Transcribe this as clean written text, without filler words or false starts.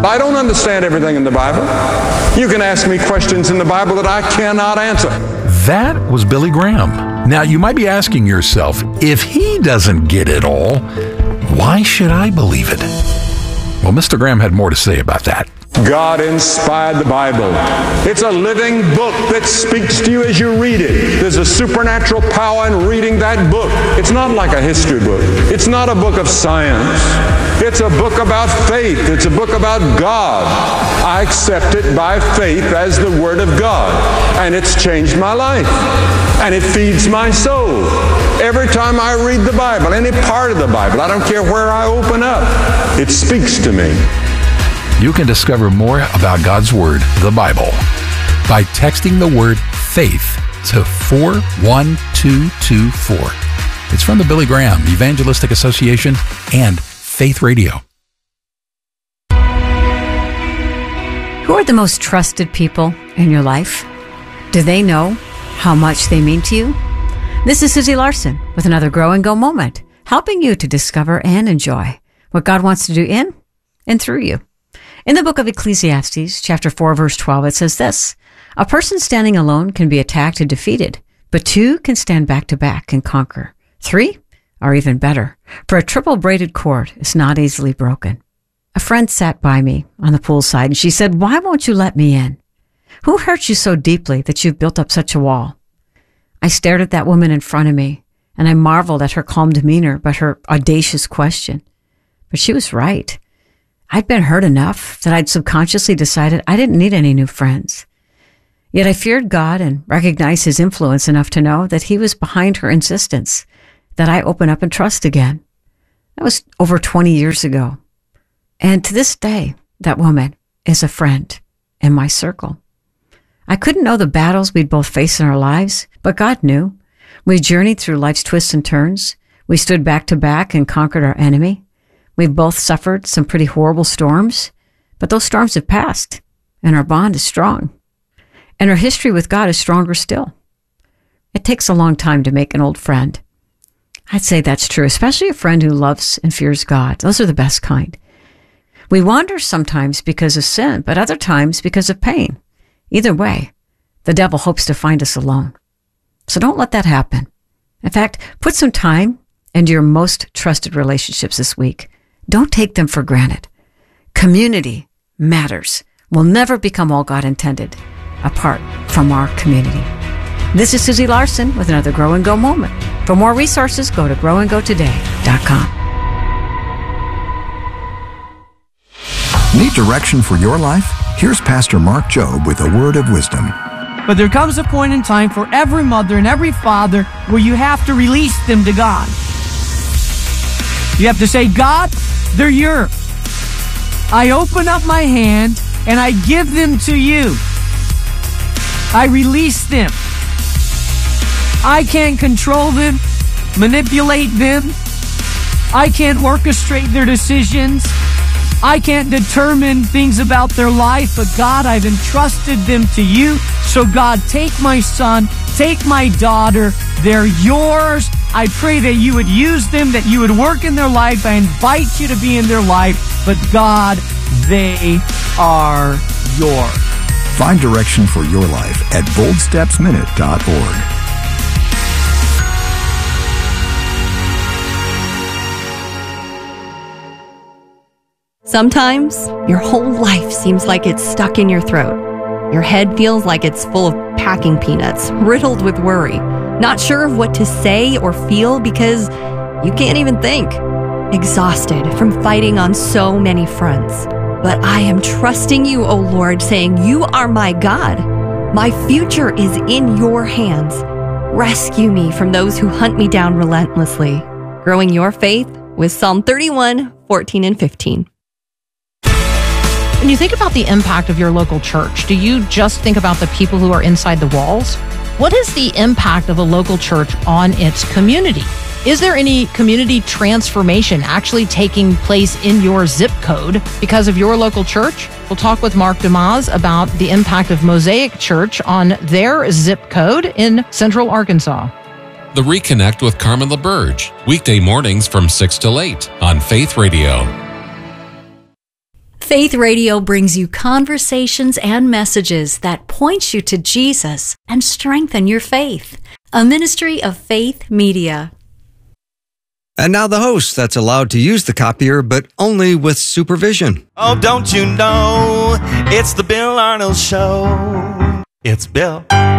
I don't understand everything in the Bible. You can ask me questions in the Bible that I cannot answer. That was Billy Graham. Now, you might be asking yourself, if he doesn't get it all, why should I believe it? Well, Mr. Graham had more to say about that. God inspired the Bible. It's a living book that speaks to you as you read it. There's a supernatural power in reading that book. It's not like a history book. It's not a book of science. It's a book about faith. It's a book about God. I accept it by faith as the Word of God. And it's changed my life. And it feeds my soul. Every time I read the Bible, any part of the Bible, I don't care where I open up, it speaks to me. You can discover more about God's Word, the Bible, by texting the word faith to 41224. It's from the Billy Graham Evangelistic Association and Faith Radio. Who are the most trusted people in your life? Do they know how much they mean to you? This is Susie Larson with another Grow and Go moment, helping you to discover and enjoy what God wants to do in and through you. In the book of Ecclesiastes, chapter 4, verse 12, it says this: a person standing alone can be attacked and defeated, but two can stand back to back and conquer. Three are even better, for a triple braided cord is not easily broken. A friend sat by me on the poolside and she said, "Why won't you let me in? Who hurt you so deeply that you've built up such a wall?" I stared at that woman in front of me and I marveled at her calm demeanor, but her audacious question. But she was right. I'd been hurt enough that I'd subconsciously decided I didn't need any new friends. Yet I feared God and recognized His influence enough to know that He was behind her insistence that I open up and trust again. That was over 20 years ago. And to this day, that woman is a friend in my circle. I couldn't know the battles we'd both face in our lives, but God knew. We journeyed through life's twists and turns. We stood back to back and conquered our enemy. We've both suffered some pretty horrible storms, but those storms have passed, and our bond is strong. And our history with God is stronger still. It takes a long time to make an old friend. I'd say that's true, especially a friend who loves and fears God. Those are the best kind. We wander sometimes because of sin, but other times because of pain. Either way, the devil hopes to find us alone. So don't let that happen. In fact, put some time into your most trusted relationships this week. Don't take them for granted. Community matters. We'll never become all God intended apart from our community. This is Susie Larson with another Grow and Go moment. For more resources, go to growandgotoday.com. Need direction for your life? Here's Pastor Mark Jobe with a word of wisdom. But there comes a point in time for every mother and every father where you have to release them to God. You have to say, God, they're yours. I open up my hand and I give them to you. I release them. I can't control them, manipulate them. I can't orchestrate their decisions. I can't determine things about their life, but God, I've entrusted them to you. So God, take my son, take my daughter. They're yours. I pray that you would use them, that you would work in their life. I invite you to be in their life. But God, they are yours. Find direction for your life at boldstepsminute.org. Sometimes your whole life seems like it's stuck in your throat. Your head feels like it's full of packing peanuts, riddled with worry, not sure of what to say or feel because you can't even think. Exhausted from fighting on so many fronts. But I am trusting you, O Lord, saying, you are my God. My future is in your hands. Rescue me from those who hunt me down relentlessly. Growing your faith with Psalm 31, 14 and 15. When you think about the impact of your local church, do you just think about the people who are inside the walls? What is the impact of a local church on its community? Is there any community transformation actually taking place in your zip code because of your local church? We'll talk with Mark DeMaz about the impact of Mosaic Church on their zip code in Central Arkansas. The Reconnect with Carmen LaBerge, weekday mornings from 6 till 8 on Faith Radio. Faith Radio brings you conversations and messages that point you to Jesus and strengthen your faith. A ministry of Faith Media. And now the host that's allowed to use the copier, but only with supervision. Oh, don't you know, it's the Bill Arnold Show. It's Bill.